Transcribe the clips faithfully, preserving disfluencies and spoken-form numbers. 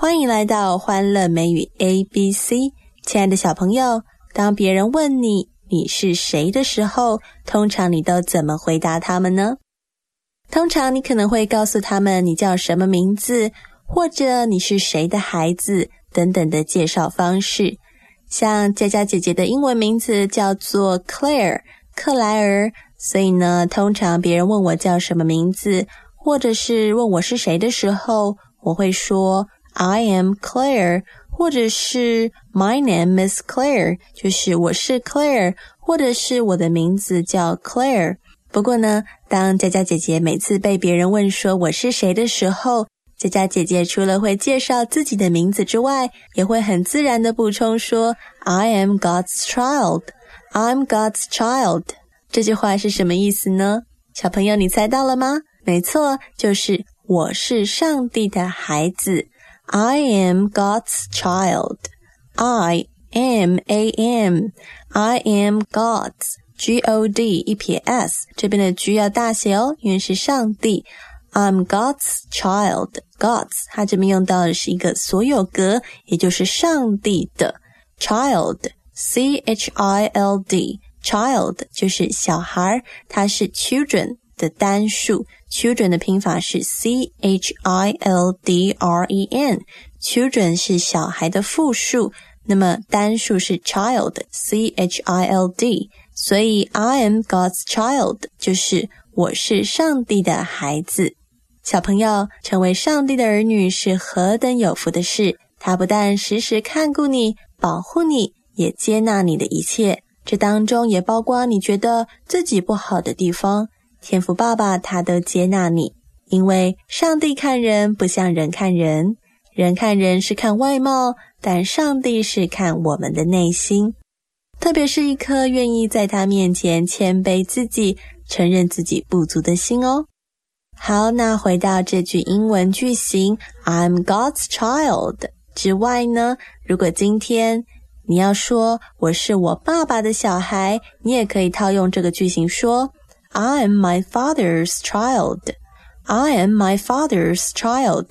欢迎来到欢乐美语 A B C。 亲爱的小朋友，当别人问你你是谁的时候，通常你都怎么回答他们呢？通常你可能会告诉他们你叫什么名字，或者你是谁的孩子等等的介绍方式。像佳佳姐姐的英文名字叫做 Claire 克莱尔，所以呢，通常别人问我叫什么名字，或者是问我是谁的时候，我会说I am Claire， 或者是 My name is Claire， 就是我是 Claire， 或者是我的名字叫 Claire。 不过呢，当佳佳姐姐每次被别人问说我是谁的时候，佳佳姐姐除了会介绍自己的名字之外，也会很自然地补充说 I am God's child， I'm God's child。 这句话是什么意思呢？小朋友你猜到了吗？没错，就是我是上帝的孩子。I am God's child. I am A M. I am God's G O D 一撇 S， 这边的 G 要大写哦，因为是上帝。I'm God's child. God's 它这边用到的是一个所有格，也就是上帝的 child C H I L D child 就是小孩，它是 children 的单数， children 的拼法是 C H I L D R E N， children 是小孩的复数，那么单数是 child C H I L D， 所以 I am God's child 就是我是上帝的孩子。小朋友，成为上帝的儿女是何等有福的事，他不但时时看顾你，保护你，也接纳你的一切，这当中也包括你觉得自己不好的地方，天父爸爸他都接纳你。因为上帝看人不像人看人，人看人是看外貌，但上帝是看我们的内心，特别是一颗愿意在他面前谦卑自己，承认自己不足的心哦。好，那回到这句英文句型 I'm God's child 之外呢，如果今天你要说我是我爸爸的小孩，你也可以套用这个句型说I am my father's child. I am my father's child.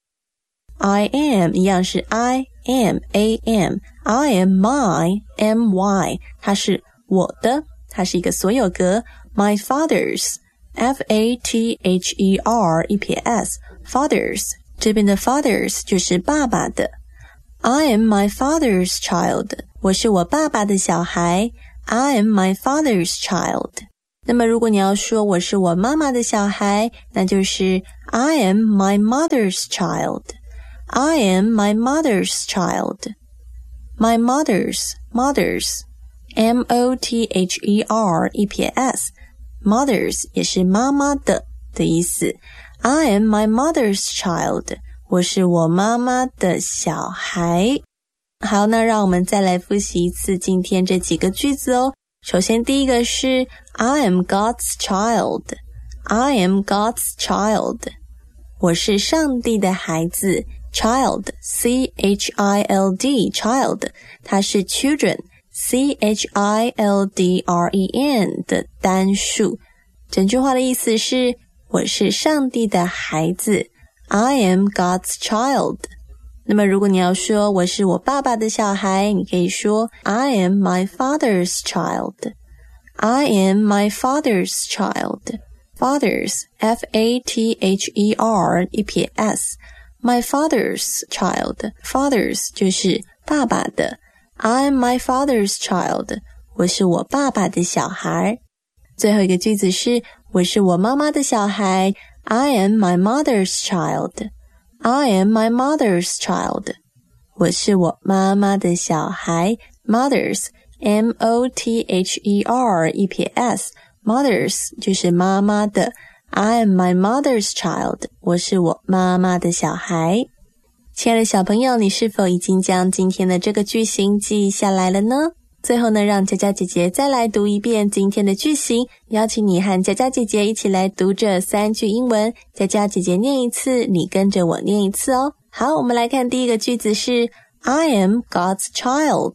I am 一样是 I am A M I am my M Y 它是我的，它是一个所有格。 My father's F A T H E R 一撇 S Fathers 这边的 Fathers 就是爸爸的。 I am my father's child 我是我爸爸的小孩。 I am my father's child。那么如果你要说我是我妈妈的小孩，那就是 I am my mother's child. I am my mother's child. My mother's, mothers, M O T H E R 一撇 S mothers 也是妈妈的的意思。 I am my mother's child 我是我妈妈的小孩。好，那让我们再来复习一次今天这几个句子哦。首先第一个是 I am God's child. I am God's child 我是上帝的孩子。 Child C H I L D child 它是 children C H I L D R E N 的单数。整句话的意思是我是上帝的孩子。 I am God's child。那么如果你要说我是我爸爸的小孩，你可以说 I am my father's child. I am my father's child. Fathers F A T H E R 一撇 S My father's child. Fathers 就是爸爸的。 I am my father's child 我是我爸爸的小孩。最后一个句子是我是我妈妈的小孩。 I am my mother's child. I am my mother's child 我是我妈妈的小孩。 Mothers M O T H E R 一撇 S Mothers 就是妈妈的。 I am my mother's child 我是我妈妈的小孩。亲爱的小朋友，你是否已经将今天的这个句型记下来了呢？最后呢，让佳佳姐姐再来读一遍今天的句型，邀请你和佳佳姐姐一起来读这三句英文。佳佳姐姐念一次，你跟着我念一次哦。好，我们来看第一个句子是 I am God's child.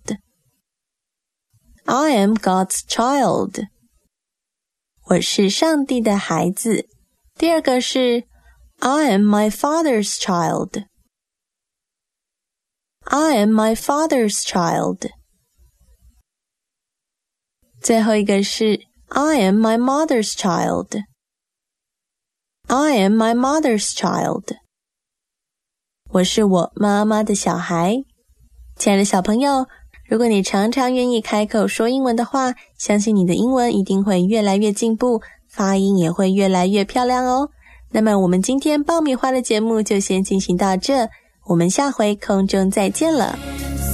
I am God's child 我是上帝的孩子。第二个是 I am my father's child. I am my father's child. 最后一个是 I am my mother's child. I am my mother's child. 我是我妈妈的小孩。亲爱的小朋友，如果你常常愿意开口说英文的话，相信你的英文一定会越来越进步，发音也会越来越漂亮哦。那么我们今天爆米花的节目就先进行到这，我们下回空中再见了。